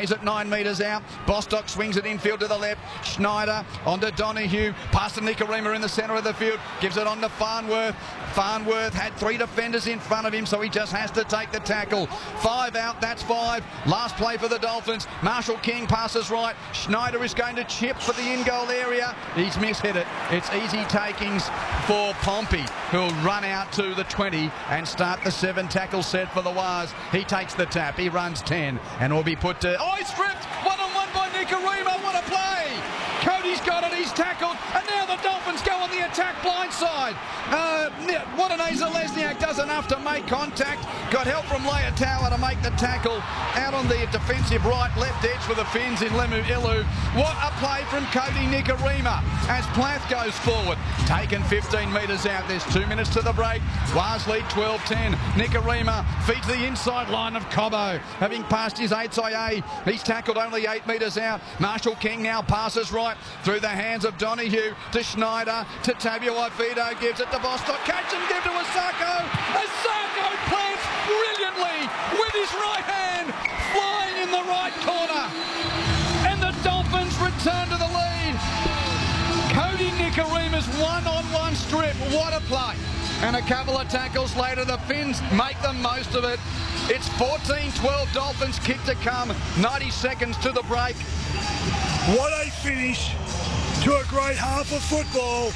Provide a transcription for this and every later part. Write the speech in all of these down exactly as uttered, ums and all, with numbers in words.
Stays at nine metres out. Bostock swings it infield to the left. Schneider onto Donahue. Past to Nikorima in the centre of the field. Gives it on to Farnworth. Farnworth had three defenders in front of him, so he just has to take the tackle. Five out, that's five. Last play for the Dolphins. Marshall King passes right. Schneider is going to chip for the in-goal area. He's mishit it. It's easy takings for Pompey, who'll run out to the twenty and start the seven tackle set for the Waz. He takes the tap. He runs ten and will be put to... Oh, he's stripped! One-on-one by Nikorima. What a play! Cody's got it. He's tackled. And now the Dolphins go on the attack blindside. Uh, Watanesa Lesniak does enough to make contact. Got help from Leotawa to make the tackle. Out on the defensive right, left edge for the Finns in Lemu Ilu. What a play from Cody Nikorima as Plath goes forward. Taken fifteen metres out. There's two minutes to the break. Waz lead twelve ten. Nikorima feeds the inside line of Cobbo. Having passed his eights I A, he's tackled only eight metres out. Marshall King now passes right through the hands of Donahue to Schneider to Tabio Ifido. Gives it to Bostock. Catch and give to Asako. Asako plants brilliantly with his right hand, flying in the right corner. And the Dolphins return to the lead. Cody Nikorima's one-on-one strip. What a play. And a couple of tackles later, the Finns make the most of it. It's fourteen twelve Dolphins kick to come. ninety seconds to the break. What a finish to a great half of football.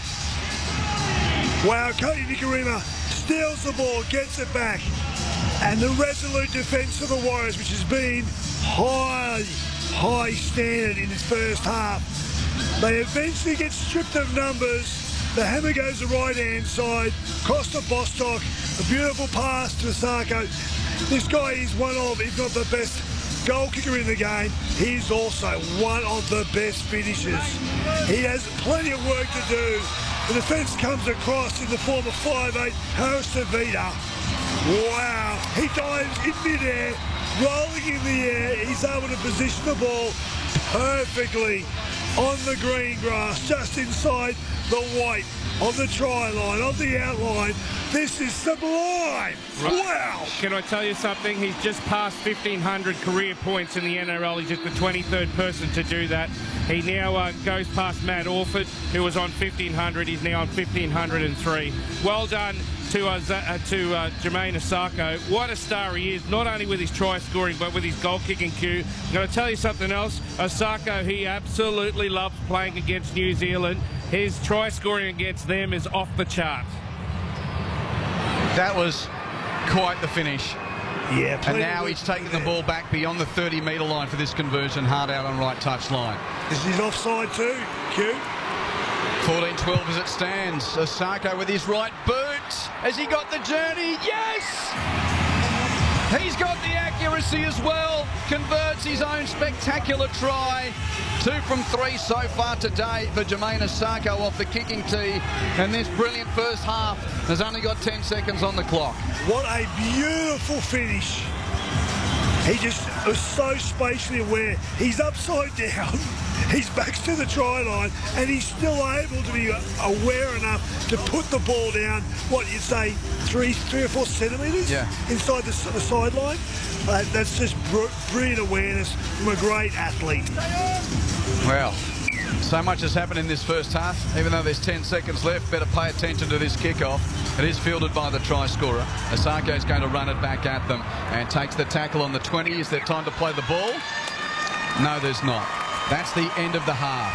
Wow, Cody Nikorima steals the ball, gets it back. And the resolute defence of the Warriors, which has been high, high standard in this first half. They eventually get stripped of numbers. The hammer goes the right-hand side. Costa Bostock, a beautiful pass to Asako. This guy is one of, if not the best goal kicker in the game. He's also one of the best finishers. He has plenty of work to do. The defence comes across in the form of five eight Harris Tavita. Wow, he dives in mid-air, rolling in the air. He's able to position the ball perfectly on the green grass, just inside the white, on the try line, on the outline. This is sublime. Wow. Can I tell you something? He's just passed fifteen hundred career points in the N R L. He's just the twenty-third person to do that. He now uh, goes past Matt Orford, who was on fifteen hundred. He's now on fifteen hundred three. Well done to uh, uh, to uh, Jermaine Asako. What a star he is, not only with his try scoring, but with his goal kicking cue. I'm going to tell you something else. Asako, he absolutely loves playing against New Zealand. His try scoring against them is off the charts. That was quite the finish. Yeah, and now he's taking the ball back beyond the thirty metre line for this conversion, hard out on right touch line. This is offside too, Q. fourteen twelve as it stands. Asako with his right boot. Has he got the journey? Yes! He's got the accuracy as well. Converts his own spectacular try. Two from three so far today for Jermaine Asako off the kicking tee. And this brilliant first half has only got ten seconds on the clock. What a beautiful finish. He just was so spatially aware. He's upside down. His back's to the try line, and he's still able to be aware enough to put the ball down, what you'd say, three, three or four centimetres yeah. inside the, the sideline. Uh, that's just br brilliant awareness from a great athlete. Well, so much has happened in this first half. Even though there's ten seconds left, better pay attention to this kickoff. It is fielded by the try scorer. Asako is going to run it back at them and takes the tackle on the twenty. Is there time to play the ball? No, there's not. That's the end of the half.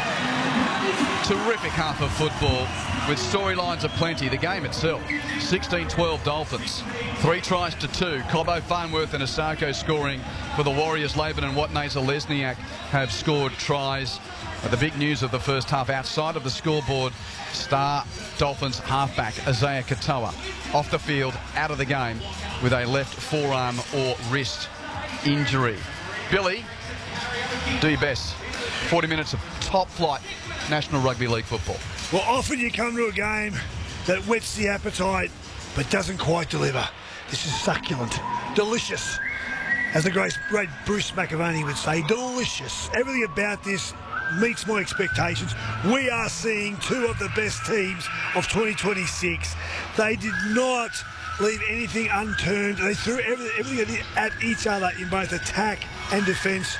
Terrific half of football with storylines aplenty. The game itself, sixteen twelve Dolphins. Three tries to two. Cobbo, Farnworth and Asako scoring for the Warriors. Laban and Watanesa Lesniak have scored tries. But the big news of the first half outside of the scoreboard, star Dolphins halfback Isaiah Katoa off the field, out of the game with a left forearm or wrist injury. Billy, do your best. forty minutes of top flight National Rugby League football. Well, often you come to a game that whets the appetite but doesn't quite deliver. This is succulent, delicious. As the great, great Bruce McAvaney would say, delicious. Everything about this meets my expectations. We are seeing two of the best teams of twenty twenty-six. They did not leave anything unturned. They threw everything, everything at each other in both attack and defence.